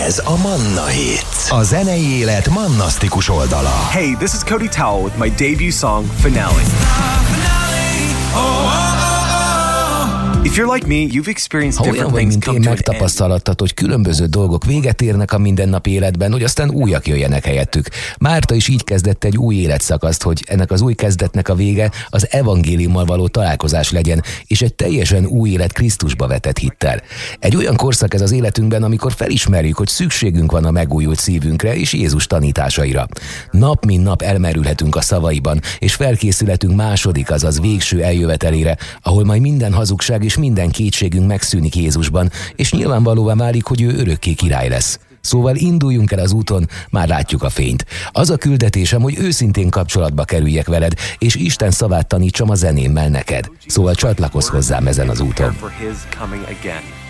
Ez a Manna Hits, a zenei élet mannasztikus oldala. Hey, this is Cody Towell with my debut song, Finale. If you're like me, you've experienced Ha olyan different vagy, things mint come én, to an end. megtapasztalattad, hogy különböző dolgok véget érnek a mindennapi életben, hogy aztán újak jöjjenek helyettük. Márta is így kezdett egy új életszakaszt, hogy ennek az új kezdetnek a vége az evangéliummal való találkozás legyen, és egy teljesen új élet Krisztusba vetett hittel. Egy olyan korszak ez az életünkben, amikor felismerjük, hogy szükségünk van a megújult szívünkre és Jézus tanításaira. Nap mint nap elmerülhetünk a szavaiban, és felkészülhetünk második, azaz végső eljövetelére, ahol majd minden hazugság és minden kétségünk megszűnik Jézusban, és nyilvánvalóvá válik, hogy ő örökké király lesz. Szóval induljunk el az úton, már látjuk a fényt. Az a küldetésem, hogy őszintén kapcsolatba kerüljek veled, és Isten szavát tanítsam a zenémmel neked. Szóval csatlakozz hozzám ezen az úton. For his coming again.